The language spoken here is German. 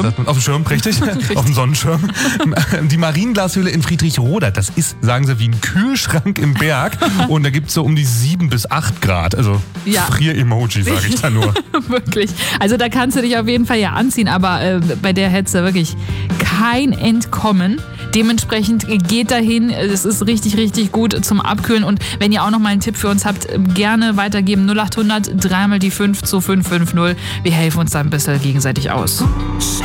Auf dem Schirm, richtig? Auf dem Sonnenschirm. Die Marienglashöhle in Friedrichroda, das ist, sagen sie, wie ein Kühlschrank im Berg. Und da gibt es so um die 7 bis 8 Grad. Also Frier-Emoji, sage ich da nur. Wirklich. Also da kannst du dich auf jeden Fall ja anziehen, aber bei der hättest du wirklich kein Entkommen. Dementsprechend geht dahin, es ist richtig, richtig gut zum Abkühlen. Und wenn ihr auch noch mal einen Tipp für uns habt, gerne weitergeben. 0800 3 mal die 5 zu 550. Wir helfen uns da ein bisschen gegenseitig aus.